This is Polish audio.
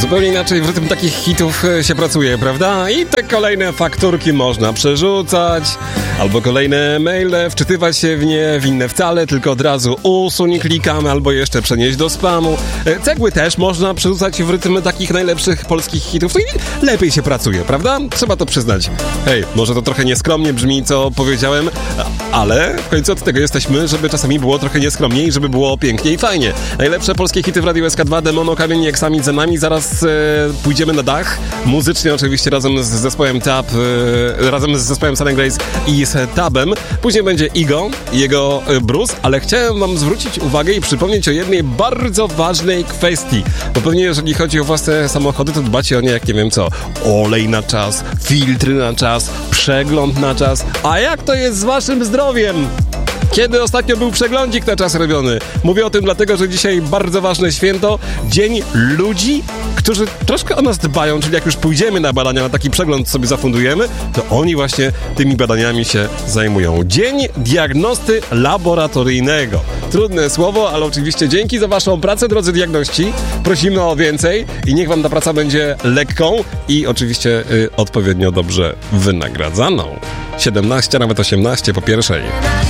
Zupełnie inaczej w rytm takich hitów się pracuje, prawda? I te kolejne fakturki można przerzucać, albo kolejne maile, wczytywać się w inne wcale, tylko od razu usuń, klikamy, albo jeszcze przenieść do spamu. Cegły też można przerzucać w rytm takich najlepszych polskich hitów. I lepiej się pracuje, prawda? Trzeba to przyznać. Hej, może to trochę nieskromnie brzmi, co powiedziałem, ale w końcu od tego jesteśmy, żeby czasami było trochę nieskromniej i żeby było pięknie i fajnie. Najlepsze polskie hity w Radiu SK2, Demono, Kamień, Eksami za nami. Zaraz pójdziemy na dach. Muzycznie oczywiście razem z zespołem Tab, razem z zespołem Sun & Grace i z Tabem. Później będzie Igo i jego Bruce, ale chciałem wam zwrócić uwagę i przypomnieć o jednej bardzo ważnej kwestii. Bo pewnie jeżeli chodzi o własne samochody, to dbacie o nie jak nie wiem co. Olej na czas, filtry na czas, przegląd na czas. A jak to jest z waszym zdrowiem? Kiedy ostatnio był przeglądzik na czas robiony? Mówię o tym dlatego, że dzisiaj bardzo ważne święto. Dzień ludzi, którzy troszkę o nas dbają, czyli jak już pójdziemy na badania, na taki przegląd sobie zafundujemy, to oni właśnie tymi badaniami się zajmują. Dzień diagnosty laboratoryjnego. Trudne słowo, ale oczywiście dzięki za waszą pracę, drodzy diagności. Prosimy o więcej i niech wam ta praca będzie lekką i oczywiście odpowiednio dobrze wynagradzaną. 17, nawet 18 po pierwszej.